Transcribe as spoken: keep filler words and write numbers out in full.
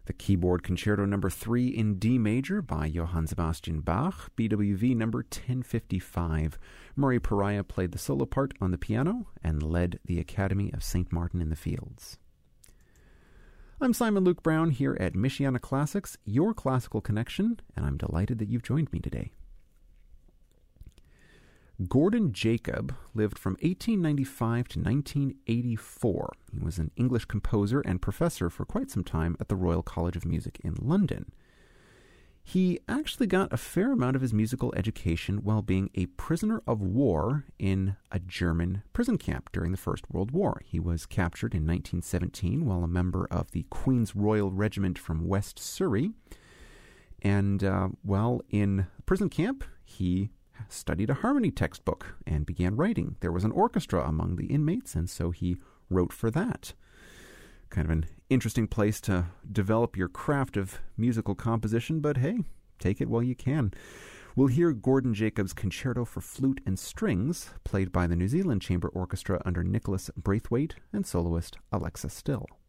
The Keyboard Concerto number three in D major by Johann Sebastian Bach, B W V number ten fifty-five. Murray Pariah played the solo part on the piano and led the Academy of Saint Martin in the Fields. I'm Simon Luke Brown here at Michiana Classics, your classical connection, and I'm delighted that you've joined me today. Gordon Jacob lived from eighteen ninety-five to nineteen eighty-four. He was an English composer and professor for quite some time at the Royal College of Music in London. He actually got a fair amount of his musical education while being a prisoner of war in a German prison camp during the First World War. He was captured in nineteen seventeen while a member of the Queen's Royal Regiment from West Surrey. And uh, while in prison camp, he studied a harmony textbook and began writing. There was an orchestra among the inmates, and so he wrote for that. Kind of an interesting place to develop your craft of musical composition, but hey, take it while you can. We'll hear Gordon Jacob's Concerto for Flute and Strings, played by the New Zealand Chamber Orchestra under Nicholas Braithwaite and soloist Alexa Still.